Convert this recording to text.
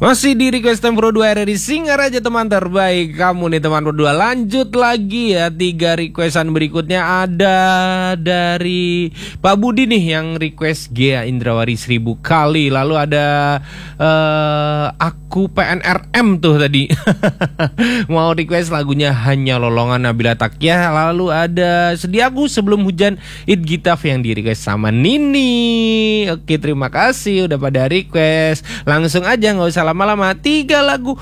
Masih di Request Time Pro 2 RRI Singaraja, teman terbaik kamu nih teman berdua. Lanjut lagi ya, 3 requestan berikutnya ada dari Pak Budi nih yang request Gea Indrawari 1000 kali. Lalu ada aku PNRM tuh tadi mau request lagunya Hanya Lolongan Nabila Takyah. Lalu ada Sediaku Sebelum Hujan It Gitaf yang di request sama Nini. Oke, terima kasih udah pada request. Langsung aja, nggak usah lama-lama, 3 lagu